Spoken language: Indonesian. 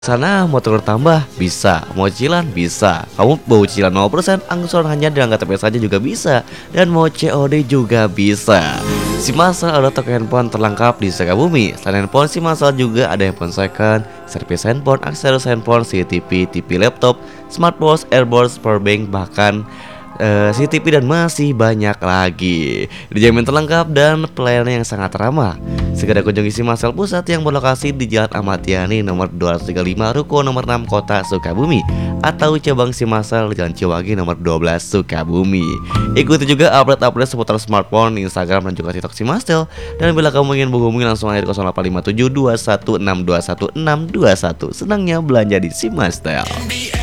Sana mau tukar tambah? Bisa. Mau cicilan? Bisa. Kamu mau cicilan 0%, angsuran hanya dengan KTP saja juga bisa. Dan mau COD juga bisa. Si Masal adalah toko handphone terlengkap di Sukabumi. Selain handphone, si Masal juga ada handphone second, servis handphone, aksesoris handphone, CCTV, TV laptop, smartwatch, earbuds, powerbank, bahkan CCTV dan masih banyak lagi. Dijamin terlengkap dan pelayanan yang sangat ramah. Segera kunjungi si Masal Pusat yang berlokasi di Jalan Ahmad Yani nomor 235 Ruko nomor 6 Kota Sukabumi, atau cabang si Masal Jalan Ciwangi nomor 12 Sukabumi. Ikuti juga update-update seputar smartphone, Instagram dan juga TikTok si Masal. Dan bila kamu ingin menghubungi langsung aja di 0857 216 21621. Senangnya belanja di si Masal.